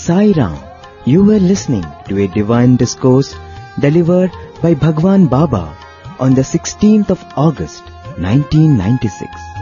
Sai Ram. You were listening to a divine discourse delivered by Bhagwan Baba on the 16th of August 1996.